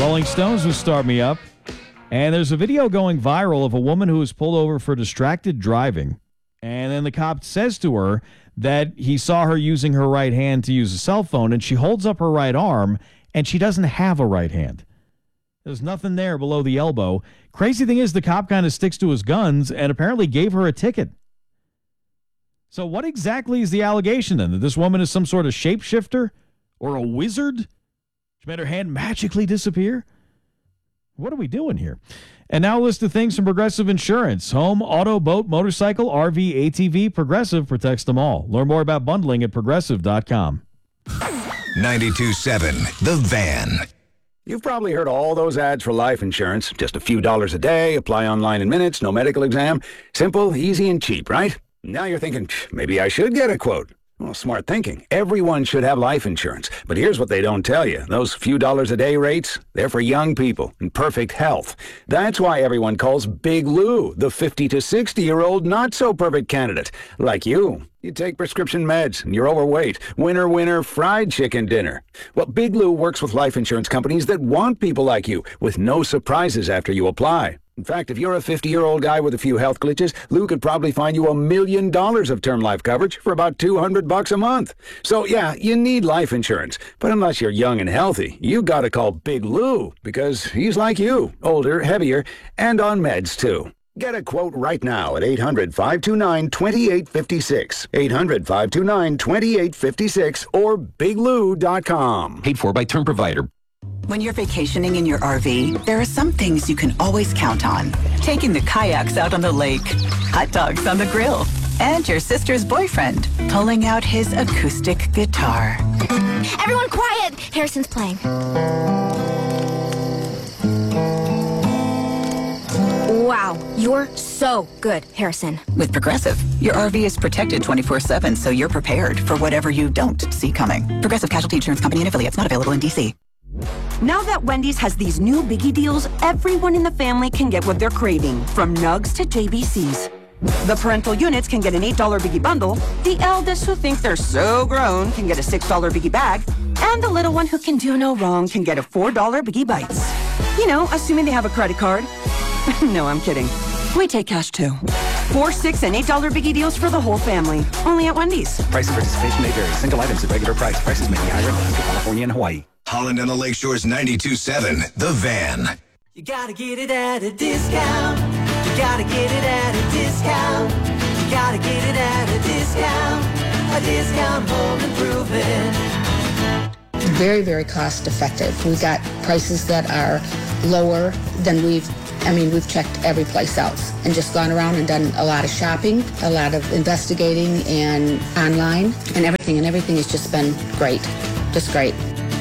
Rolling Stones with Start Me Up. And there's a video going viral of a woman who was pulled over for distracted driving. And then the cop says to her that he saw her using her right hand to use a cell phone, and she holds up her right arm, and she doesn't have a right hand. There's nothing there below the elbow. Crazy thing is, the cop kind of sticks to his guns and apparently gave her a ticket. So what exactly is the allegation then? That this woman is some sort of shapeshifter or a wizard? She made her hand magically disappear? What are we doing here? And now a list of things from Progressive Insurance. Home, auto, boat, motorcycle, RV, ATV, Progressive protects them all. Learn more about bundling at Progressive.com. 92.7 The Van. You've probably heard all those ads for life insurance. Just a few dollars a day, apply online in minutes, no medical exam. Simple, easy, and cheap, right? Now you're thinking, maybe I should get a quote. Well, smart thinking. Everyone should have life insurance. But here's what they don't tell you. Those few dollars a day rates, they're for young people in perfect health. That's why everyone calls Big Lou the 50 to 60-year-old not-so-perfect candidate. Like you. You take prescription meds and you're overweight. Winner, winner, fried chicken dinner. Well, Big Lou works with life insurance companies that want people like you with no surprises after you apply. In fact, if you're a 50-year-old guy with a few health glitches, Lou could probably find you $1 million of term life coverage for about $200 a month. So, yeah, you need life insurance. But unless you're young and healthy, you gotta call Big Lou because he's like you, older, heavier, and on meds, too. Get a quote right now at 800-529-2856. 800-529-2856 or biglou.com. Paid for by Term Provider. When you're vacationing in your RV, there are some things you can always count on. Taking the kayaks out on the lake, hot dogs on the grill, and your sister's boyfriend pulling out his acoustic guitar. Everyone quiet! Harrison's playing. Wow, you're so good, Harrison. With Progressive, your RV is protected 24/7, so you're prepared for whatever you don't see coming. Progressive Casualty Insurance Company and affiliates, not available in D.C. Now that Wendy's has these new biggie deals, everyone in the family can get what they're craving, from nugs to JBCs. The parental units can get an $8 biggie bundle, the eldest who think they're so grown can get a $6 biggie bag, and the little one who can do no wrong can get a $4 biggie bites. You know, assuming they have a credit card. No, I'm kidding. We take cash too. $4, $6, and $8 biggie deals for the whole family. Only at Wendy's. Price and participation may vary. Single items at regular price. Prices may be higher in Alaska, California, and Hawaii. Holland and the Lakeshore's 92.7 The Van. You gotta get it at a discount. You gotta get it at a discount. You gotta get it at a discount. A discount home improvement. Very, very cost effective. We've got prices that are lower than we've checked every place else and just gone around and done a lot of shopping, a lot of investigating and online and everything has just been great. Just great.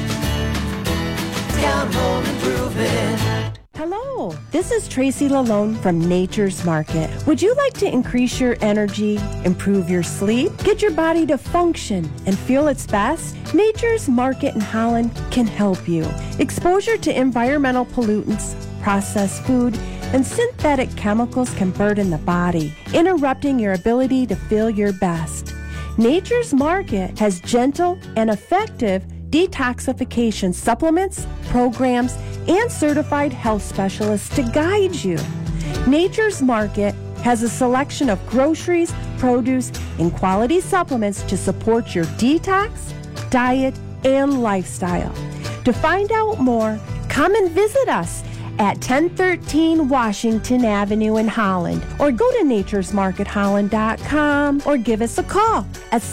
Home improvement. Hello, this is Tracy Lalone from Nature's Market. Would you like to increase your energy, improve your sleep, get your body to function and feel its best? Nature's Market in Holland can help you. Exposure to environmental pollutants, processed food, and synthetic chemicals can burden the body, interrupting your ability to feel your best. Nature's Market has gentle and effective detoxification supplements, programs, and certified health specialists to guide you. Nature's Market has a selection of groceries, produce, and quality supplements to support your detox, diet, and lifestyle. To find out more, come and visit us at 1013 Washington Avenue in Holland, or go to naturesmarketholland.com or give us a call at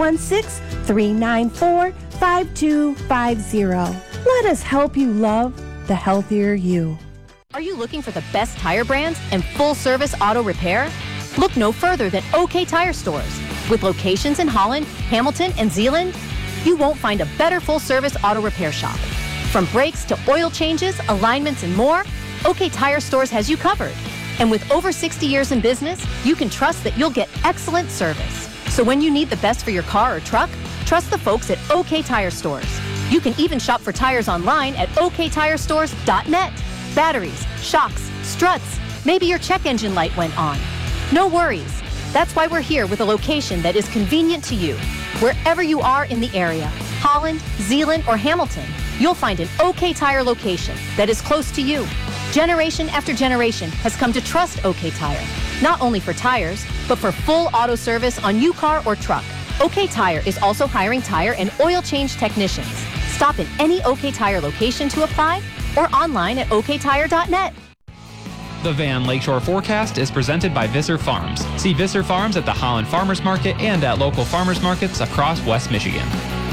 616-394-5250. Let us help you love the healthier you. Are you looking for the best tire brands and full-service auto repair? Look no further than OK Tire Stores. With locations in Holland, Hamilton, and Zeeland, you won't find a better full-service auto repair shop. From brakes to oil changes, alignments, and more, OK Tire Stores has you covered. And with over 60 years in business, you can trust that you'll get excellent service. So when you need the best for your car or truck, trust the folks at OK Tire Stores. You can even shop for tires online at oktirestores.net. Batteries, shocks, struts, maybe your check engine light went on. No worries. That's why we're here with a location that is convenient to you. Wherever you are in the area, Holland, Zeeland, or Hamilton, you'll find an OK Tire location that is close to you. Generation after generation has come to trust OK Tire, not only for tires, but for full auto service on your car or truck. OK Tire is also hiring tire and oil change technicians. Stop in any OK Tire location to apply or online at oktire.net. The Van Lakeshore Forecast is presented by Visser Farms. See Visser Farms at the Holland Farmers Market and at local farmers markets across West Michigan.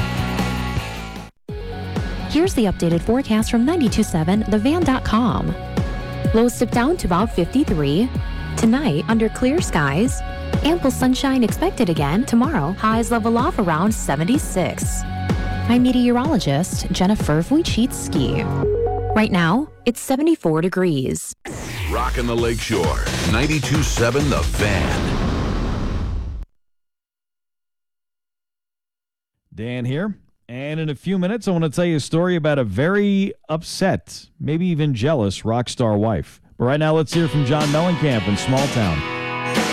Here's the updated forecast from 92.7 thevan.com. Lows dip down to about 53. Tonight, under clear skies. Ample sunshine expected again tomorrow. Highs level off around 76. I'm meteorologist Jennifer Wojcicki. Right now, it's 74 degrees. Rockin' the Lakeshore, 92.7 The Van. Dan here. And in a few minutes, I want to tell you a story about a very upset, maybe even jealous rock star wife. But right now, let's hear from John Mellencamp in Small Town.